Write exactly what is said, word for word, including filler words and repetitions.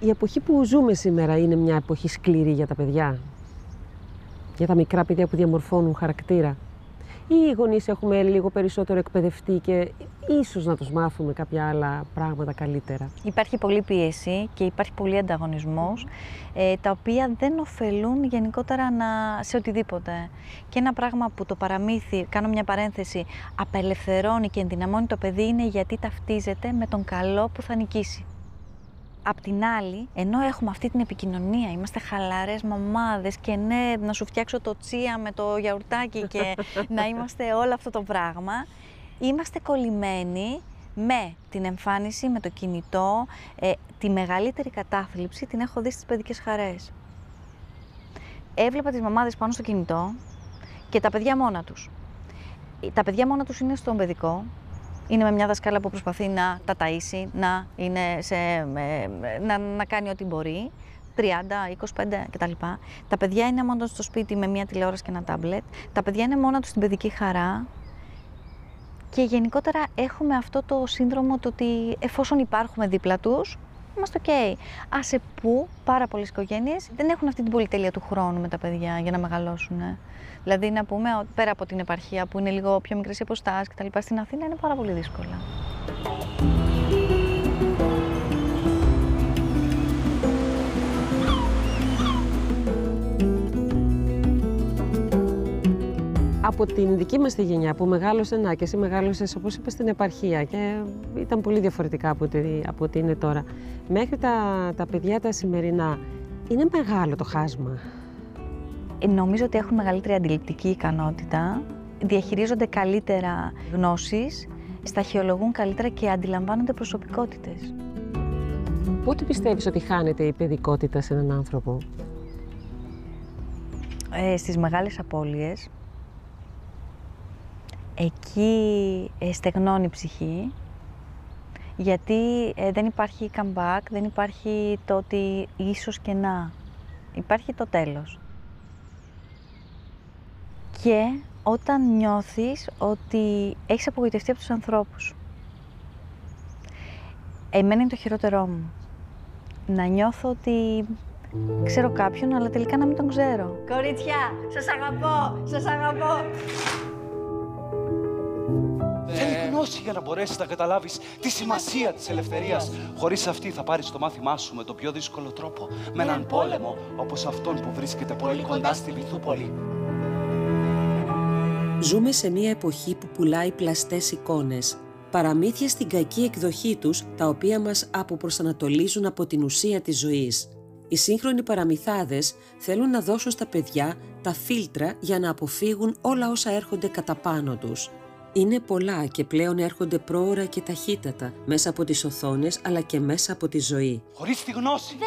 Η εποχή που ζούμε σήμερα είναι μια εποχή σκληρή για τα παιδιά. Για τα μικρά παιδιά που διαμορφώνουν χαρακτήρα. Ή οι γονείς έχουμε λίγο περισσότερο εκπαιδευτεί και ίσως να τους μάθουμε κάποια άλλα πράγματα καλύτερα. Υπάρχει πολλή πίεση και υπάρχει πολύ ανταγωνισμός, ε, τα οποία δεν ωφελούν γενικότερα να, σε οτιδήποτε. Και ένα πράγμα που το παραμύθι, κάνω μια παρένθεση, απελευθερώνει και ενδυναμώνει το παιδί είναι γιατί ταυτίζεται με τον καλό που θα νικήσει. Απ' την άλλη, ενώ έχουμε αυτή την επικοινωνία, είμαστε χαλαρές μαμάδες και ναι, να σου φτιάξω το τσία με το γιαουρτάκι και να είμαστε όλο αυτό το πράγμα, είμαστε κολλημένοι με την εμφάνιση, με το κινητό, ε, τη μεγαλύτερη κατάθλιψη την έχω δει στις παιδικές χαρές. Έβλεπα τις μαμάδες πάνω στο κινητό και τα παιδιά μόνα τους. Τα παιδιά μόνα τους είναι στον παιδικό. Είναι με μια δασκάλα που προσπαθεί να τα ταΐσει, να, είναι σε, να, να κάνει ό,τι μπορεί, τριάντα, είκοσι πέντε κτλ. Τα παιδιά είναι μόνο στο σπίτι με μια τηλεόραση και ένα τάμπλετ. Τα παιδιά είναι μόνα τους στην παιδική χαρά. Και γενικότερα έχουμε αυτό το σύνδρομο το ότι εφόσον υπάρχουμε δίπλα τους, είμαστε οκ. Άσε που πάρα πολλές οικογένειες δεν έχουν αυτή την πολυτέλεια του χρόνου με τα παιδιά για να μεγαλώσουν. Δηλαδή, να πούμε, πέρα από την επαρχία που είναι λίγο πιο μικρές οι αποστάσεις κτλ., στην Αθήνα είναι πάρα πολύ δύσκολα. Από την δική μας τη γενιά που μεγάλωσε, να και εσύ μεγάλωσες όπως είπες στην επαρχία και ήταν πολύ διαφορετικά από ό,τι, από ό,τι είναι τώρα. Μέχρι τα, τα παιδιά τα σημερινά είναι μεγάλο το χάσμα. Νομίζω ότι έχουν μεγαλύτερη αντιληπτική ικανότητα, διαχειρίζονται καλύτερα γνώσεις, σταχυολογούν καλύτερα και αντιλαμβάνονται προσωπικότητες. Πότε πιστεύεις ότι χάνεται η παιδικότητα σε έναν άνθρωπο? Ε, στις μεγάλες απώλειες. Εκεί ε, στεγνώνει η ψυχή, γιατί ε, δεν υπάρχει comeback, δεν υπάρχει το ότι ίσως και να. Υπάρχει το τέλος. Και όταν νιώθεις ότι έχεις απογοητευτεί από τους ανθρώπους. Εμένα είναι το χειρότερό μου. Να νιώθω ότι ξέρω κάποιον, αλλά τελικά να μην τον ξέρω. Κορίτσια, σας αγαπώ, σας αγαπώ. Θέλει γνώση για να μπορέσεις να καταλάβεις τη σημασία της ελευθερίας. Χωρίς αυτή θα πάρεις το μάθημά σου με το πιο δύσκολο τρόπο. Με έναν πόλεμο όπως αυτόν που βρίσκεται πολύ κοντά στη Βυθούπολη. Ζούμε σε μια εποχή που πουλάει πλαστές εικόνες. Παραμύθια στην κακή εκδοχή τους, τα οποία μας αποπροσανατολίζουν από την ουσία της ζωής. Οι σύγχρονοι παραμυθάδες θέλουν να δώσουν στα παιδιά τα φίλτρα για να αποφύγουν όλα όσα έρχονται κατά πάνω τους. Είναι πολλά και πλέον έρχονται πρόωρα και ταχύτατα μέσα από τις οθόνες αλλά και μέσα από τη ζωή. Χωρίς τη γνώση